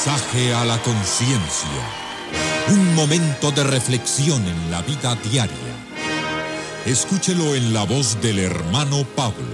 Mensaje a la conciencia. Un momento de reflexión en la vida diaria. Escúchelo en la voz del hermano Pablo.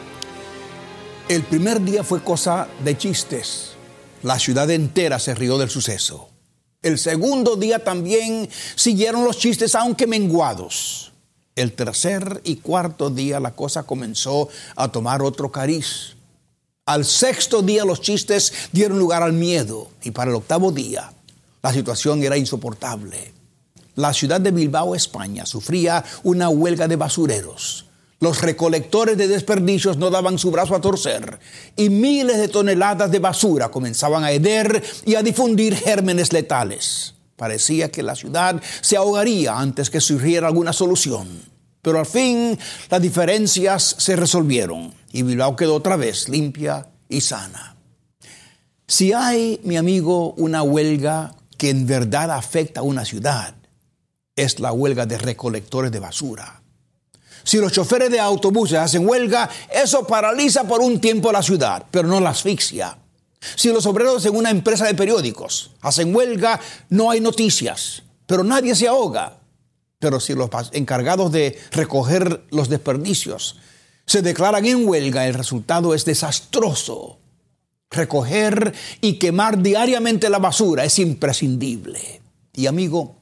El primer día fue cosa de chistes. La ciudad entera se rió del suceso. El segundo día también siguieron los chistes, aunque menguados. El tercer y cuarto día la cosa comenzó a tomar otro cariz. Al sexto día los chistes dieron lugar al miedo, y para el octavo día la situación era insoportable. La ciudad de Bilbao, España, sufría una huelga de basureros. Los recolectores de desperdicios no daban su brazo a torcer, y miles de toneladas de basura comenzaban a heder y a difundir gérmenes letales. Parecía que la ciudad se ahogaría antes que surgiera alguna solución. Pero al fin las diferencias se resolvieron y Bilbao quedó otra vez limpia y sana. Si hay, mi amigo, una huelga que en verdad afecta a una ciudad, es la huelga de recolectores de basura. Si los choferes de autobuses hacen huelga, eso paraliza por un tiempo la ciudad, pero no la asfixia. Si los obreros en una empresa de periódicos hacen huelga, no hay noticias, pero nadie se ahoga. Pero si los encargados de recoger los desperdicios se declaran en huelga, el resultado es desastroso. Recoger y quemar diariamente la basura es imprescindible. Y amigo,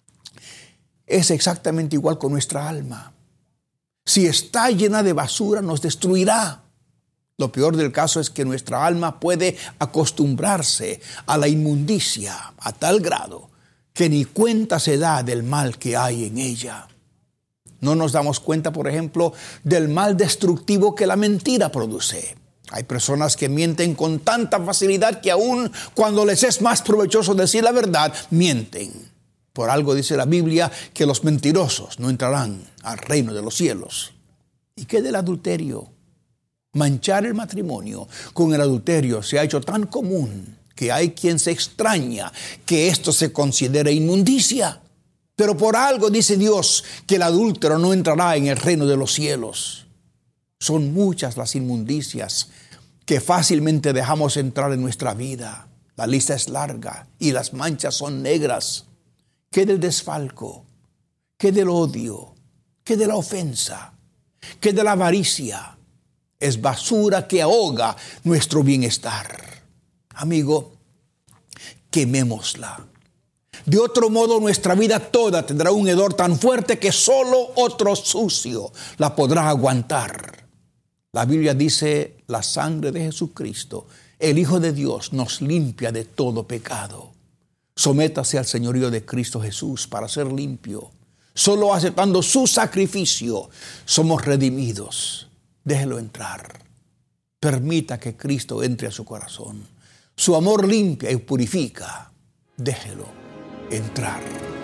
es exactamente igual con nuestra alma. Si está llena de basura, nos destruirá. Lo peor del caso es que nuestra alma puede acostumbrarse a la inmundicia a tal grado que ni cuenta se da del mal que hay en ella. No nos damos cuenta, por ejemplo, del mal destructivo que la mentira produce. Hay personas que mienten con tanta facilidad que aun cuando les es más provechoso decir la verdad, mienten. Por algo dice la Biblia que los mentirosos no entrarán al reino de los cielos. ¿Y qué del adulterio? Manchar el matrimonio con el adulterio se ha hecho tan común que hay quien se extraña que esto se considere inmundicia. Pero por algo dice Dios que el adúltero no entrará en el reino de los cielos. Son muchas las inmundicias que fácilmente dejamos entrar en nuestra vida. La lista es larga y las manchas son negras. ¿Qué del desfalco? ¿Qué del odio? ¿Qué de la ofensa? ¿Qué de la avaricia? Es basura que ahoga nuestro bienestar. Amigo, quemémosla. De otro modo, nuestra vida toda tendrá un hedor tan fuerte que solo otro sucio la podrá aguantar. La Biblia dice, la sangre de Jesucristo, el Hijo de Dios, nos limpia de todo pecado. Sométase al señorío de Cristo Jesús para ser limpio. Solo aceptando su sacrificio somos redimidos. Déjelo entrar. Permita que Cristo entre a su corazón. Su amor limpia y purifica. Déjelo entrar.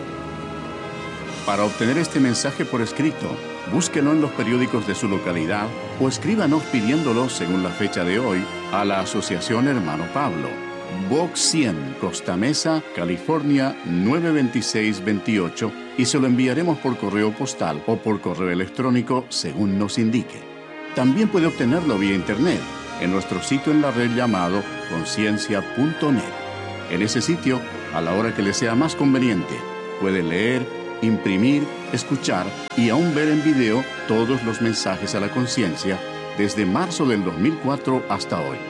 Para obtener este mensaje por escrito, búsquelo en los periódicos de su localidad o escríbanos pidiéndolo según la fecha de hoy a la Asociación Hermano Pablo. Box 100, Costa Mesa, California 92628 y se lo enviaremos por correo postal o por correo electrónico según nos indique. También puede obtenerlo vía internet en nuestro sitio en la red llamado conciencia.net. En ese sitio, a la hora que le sea más conveniente, puede leer, imprimir, escuchar y aún ver en video todos los mensajes a la conciencia desde marzo del 2004 hasta hoy.